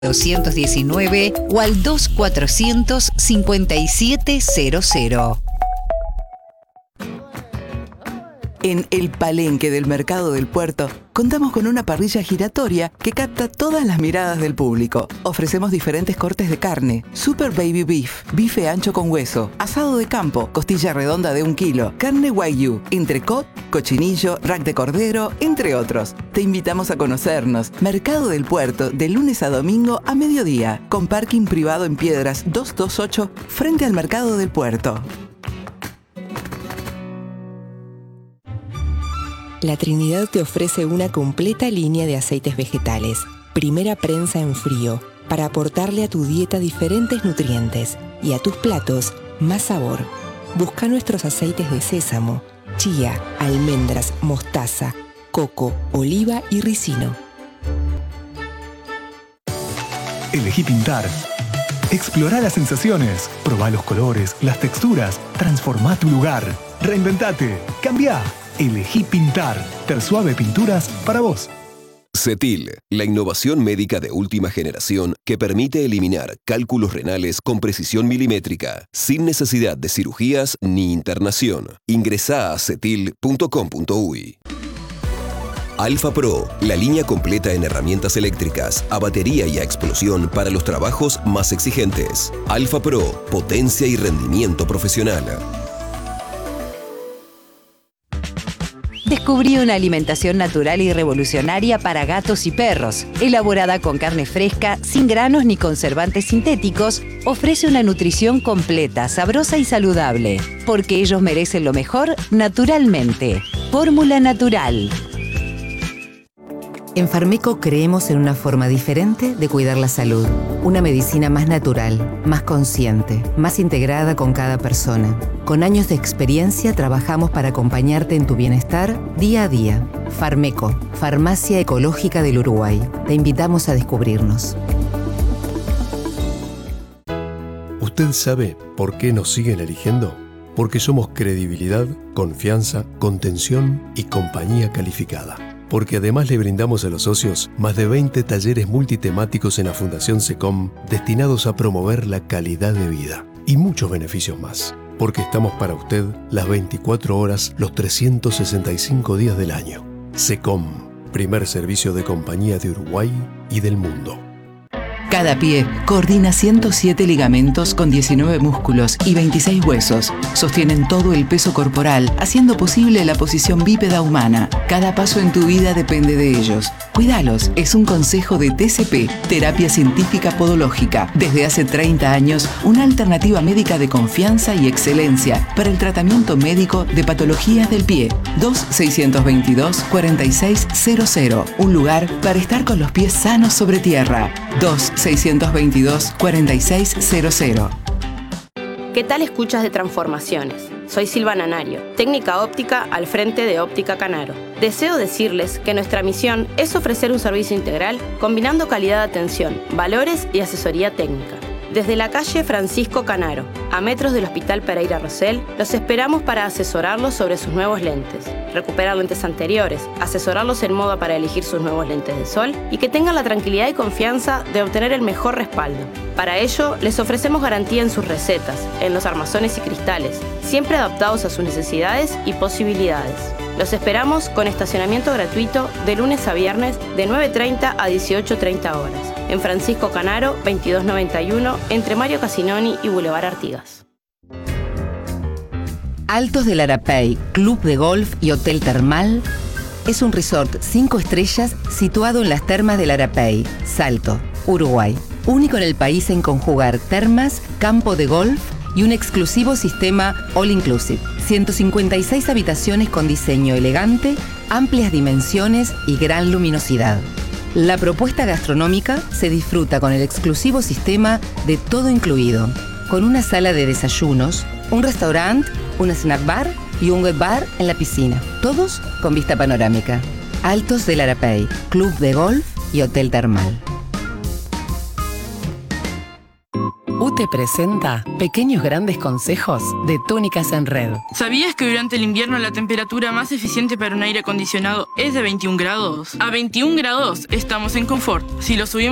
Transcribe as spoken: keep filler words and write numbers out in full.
doscientos diecinueve o al dos cuatrocientos cincuenta y siete cero cero. En el Palenque del Mercado del Puerto, contamos con una parrilla giratoria que capta todas las miradas del público. Ofrecemos diferentes cortes de carne: Super Baby Beef, bife ancho con hueso, asado de campo, costilla redonda de un kilo, carne Wagyu, entrecot, cochinillo, rack de cordero, entre otros. Te invitamos a conocernos. Mercado del Puerto, de lunes a domingo a mediodía, con parking privado en Piedras doscientos veintiocho, frente al Mercado del Puerto. La Trinidad te ofrece una completa línea de aceites vegetales, primera prensa en frío, para aportarle a tu dieta diferentes nutrientes y a tus platos más sabor. Busca nuestros aceites de sésamo, chía, almendras, mostaza, coco, oliva y ricino. Elegí pintar. Explorá las sensaciones, probá los colores, las texturas, transformá tu lugar, reinventate, cambiá. Elegí pintar. Tersuave Pinturas para vos. CETIL, la innovación médica de última generación que permite eliminar cálculos renales con precisión milimétrica, sin necesidad de cirugías ni internación. Ingresá a cetil punto com punto uy. Alfa Pro, la línea completa en herramientas eléctricas, a batería y a explosión para los trabajos más exigentes. Alfa Pro, potencia y rendimiento profesional. Descubrí una alimentación natural y revolucionaria para gatos y perros. Elaborada con carne fresca, sin granos ni conservantes sintéticos, ofrece una nutrición completa, sabrosa y saludable. Porque ellos merecen lo mejor naturalmente. Fórmula Natural. En Farmeco creemos en una forma diferente de cuidar la salud. Una medicina más natural, más consciente, más integrada con cada persona. Con años de experiencia trabajamos para acompañarte en tu bienestar día a día. Farmeco, Farmacia Ecológica del Uruguay. Te invitamos a descubrirnos. ¿Usted sabe por qué nos siguen eligiendo? Porque somos credibilidad, confianza, contención y compañía calificada. Porque además le brindamos a los socios más de veinte talleres multitemáticos en la Fundación SECOM destinados a promover la calidad de vida y muchos beneficios más. Porque estamos para usted las veinticuatro horas, los trescientos sesenta y cinco días del año. SECOM, primer servicio de compañía de Uruguay y del mundo. Cada pie coordina ciento siete ligamentos con diecinueve músculos y veintiséis huesos. Sostienen todo el peso corporal, haciendo posible la posición bípeda humana. Cada paso en tu vida depende de ellos. Cuídalos. Es un consejo de T C P, Terapia Científica Podológica. Desde hace treinta años, una alternativa médica de confianza y excelencia para el tratamiento médico de patologías del pie. dos seiscientos veintidós, cuarenta y seis cero cero. Un lugar para estar con los pies sanos sobre tierra. dos seiscientos veintidós, cuarenta y seis cero cero. ¿Qué tal escuchas de transformaciones? Soy Silvana Nario, técnica óptica al frente de Óptica Canaro. Deseo decirles que nuestra misión es ofrecer un servicio integral combinando calidad de atención, valores y asesoría técnica. Desde la calle Francisco Canaro, a metros del Hospital Pereira Rosell, los esperamos para asesorarlos sobre sus nuevos lentes, recuperar lentes anteriores, asesorarlos en moda para elegir sus nuevos lentes de sol y que tengan la tranquilidad y confianza de obtener el mejor respaldo. Para ello, les ofrecemos garantía en sus recetas, en los armazones y cristales, siempre adaptados a sus necesidades y posibilidades. Los esperamos con estacionamiento gratuito de lunes a viernes de nueve treinta a dieciocho treinta horas. En Francisco Canaro, veintidós noventa y uno, entre Mario Casinoni y Boulevard Artigas. Altos del Arapey, Club de Golf y Hotel Termal es un resort cinco estrellas situado en las termas del Arapey, Salto, Uruguay. Único en el país en conjugar termas, campo de golf y un exclusivo sistema All Inclusive. ciento cincuenta y seis habitaciones con diseño elegante, amplias dimensiones y gran luminosidad. La propuesta gastronómica se disfruta con el exclusivo sistema de todo incluido, con una sala de desayunos, un restaurante, un snack bar y un web bar en la piscina, todos con vista panorámica. Altos del Arapey, Club de Golf y Hotel Termal. U T E presenta Pequeños Grandes Consejos de Túnicas en Red. ¿Sabías que durante el invierno la temperatura más eficiente para un aire acondicionado es de veintiún grados? A veintiún grados estamos en confort. Si lo subimos